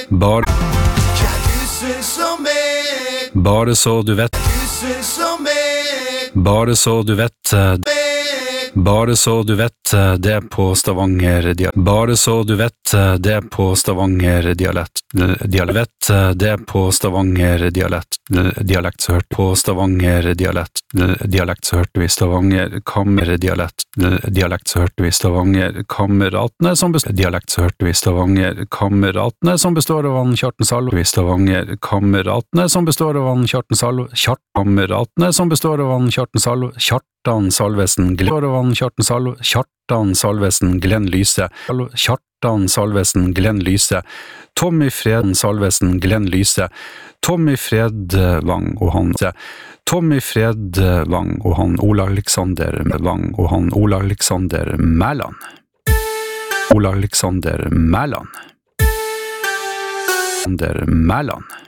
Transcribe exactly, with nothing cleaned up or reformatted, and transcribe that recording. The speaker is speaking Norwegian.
Bare Du syns om meg, Bare så du vet du syns om meg, Bare så du vet eh, meg. Bare så du vet eh, det på Stavanger dialekt Bare så du vet eh, det på Stavanger dialekt Dialekt eh, det på Stavanger dialekt Dialekt så hørt på Stavanger dialekt Dialekt så hørte vi Stavanger kammerdialekt Dialekt så hørte vi Stavanger kameratene som består Dialekt så hørte vi Stavanger kameratene som består av han Kjartan Salve vi Stavanger kameratene som består av han Kjartan Salve Kjart kameratene som består av han Kjartan Salve Kjartan Salvesen består av han Kjartan Salve Kjartan Salvesen Glenn Lyse Kjartan Salvesen Glenn Lyse Tommy Freden Salvesen Glenn Lyse Tommy Fredvang og han Tommy Fredvang og han Ola Alexander Vang og han Ola Alexander Mæland Ola Alexander Mæland Alexander Mæland